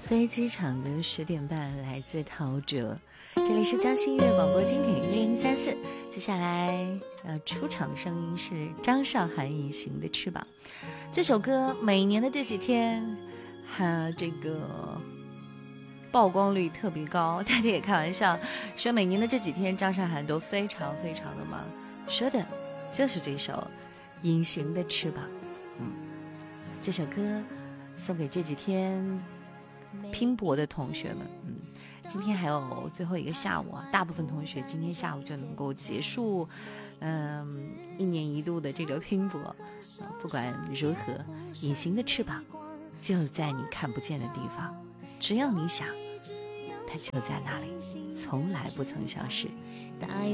飞机场的10点半，来自陶喆。这里是江西音乐广播经典1034，接下来出场的声音是张韶涵《隐形的翅膀》。这首歌每年的这几天这个曝光率特别高，大家也开玩笑说每年的这几天张韶涵都非常非常的忙，说的就是这首《隐形的翅膀》。这首歌送给这几天拼搏的同学们。今天还有最后一个下午大部分同学今天下午就能够结束一年一度的这个拼搏。不管如何，隐形的翅膀就在你看不见的地方，只要你想，它就在那里，从来不曾消失。